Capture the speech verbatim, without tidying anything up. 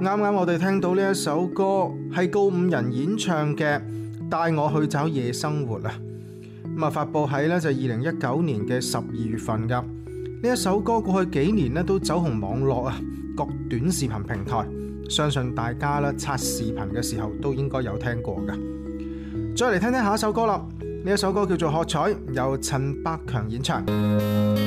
啱啱我哋聽到呢一首歌係告五人演唱嘅《帶我去找夜生活》啊，咁啊發佈喺呢就二零一九年嘅十二月份噶。呢一首歌過去幾年呢都走紅網絡啊，各短視頻平台，相信大家咧刷視頻嘅時候都應該有聽過噶。再嚟聽聽下一首歌啦，呢一首歌叫做《喝彩》，由陳百強演唱。